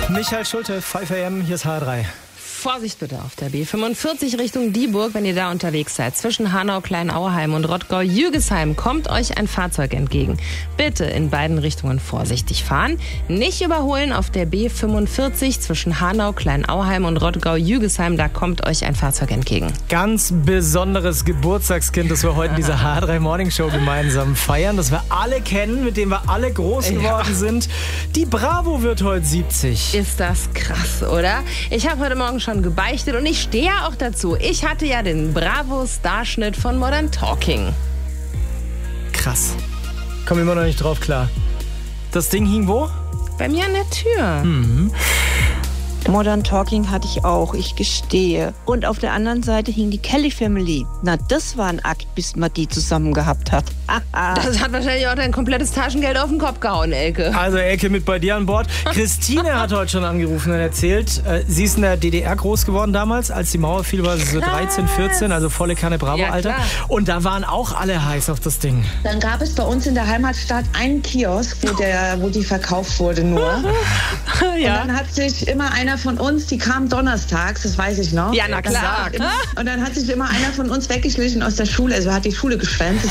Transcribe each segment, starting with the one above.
Michael Schulte, 5 AM, hier ist HR3. Vorsicht bitte auf der B45 Richtung Dieburg, wenn ihr da unterwegs seid. Zwischen Hanau-Kleinauheim und Rottgau-Jügesheim kommt euch ein Fahrzeug entgegen. Bitte in beiden Richtungen vorsichtig fahren. Nicht überholen auf der B45 zwischen Hanau-Kleinauheim und Rottgau-Jügesheim. Da kommt euch ein Fahrzeug entgegen. Ganz besonderes Geburtstagskind, das wir heute in dieser HR3 Morning Show gemeinsam feiern, das wir alle kennen, mit dem wir alle groß geworden sind. Die Bravo wird heute 70. Ist das krass, oder? Ich habe heute Morgen schon gebeichtet und ich stehe ja auch dazu. Ich hatte ja den Bravo-Starschnitt von Modern Talking. Krass. Komm immer noch nicht drauf klar. Das Ding hing wo? Bei mir an der Tür. Modern Talking hatte ich auch, ich gestehe. Und auf der anderen Seite hing die Kelly Family. Na, das war ein Akt, bis man die zusammen gehabt hat. Das hat wahrscheinlich auch dein komplettes Taschengeld auf den Kopf gehauen, Elke. Also Elke mit bei dir an Bord. Christine hat heute schon angerufen und erzählt, sie ist in der DDR groß geworden damals, als die Mauer fiel, war sie so 13, 14, also volle Kanne Bravo-Alter. Ja, und da waren auch alle heiß auf das Ding. Dann gab es bei uns in der Heimatstadt einen Kiosk, wo die verkauft wurde nur. Und dann hat sich immer einer von uns, die kam donnerstags, das weiß ich noch. Ja, na klar. Und dann hat sich immer einer von uns weggeschlichen aus der Schule, also hat die Schule geschwänzt.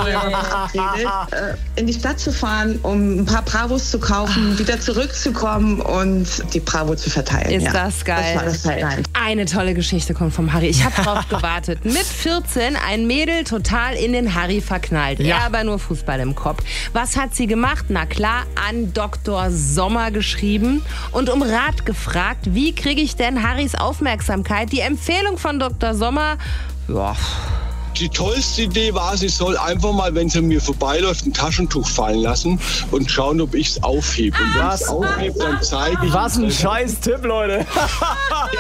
In die Stadt zu fahren, um ein paar Bravos zu kaufen, wieder zurückzukommen und die Bravo zu verteilen. Ist das geil. Das war das Highlight. Eine tolle Geschichte kommt vom Harry. Ich habe drauf gewartet. Mit 14 ein Mädel total in den Harry verknallt. Ja. Er aber nur Fußball im Kopf. Was hat sie gemacht? Na klar, an Dr. Sommer geschrieben und um Rat gefragt, wie kriege ich denn Harrys Aufmerksamkeit? Die Empfehlung von Dr. Sommer, ja. Die tollste Idee war, sie soll einfach mal, wenn sie mir vorbeiläuft, ein Taschentuch fallen lassen und schauen, ob ich es aufhebe. Und wenn ich es aufhebe, dann zeige ich... Was ein scheiß Tipp, Leute.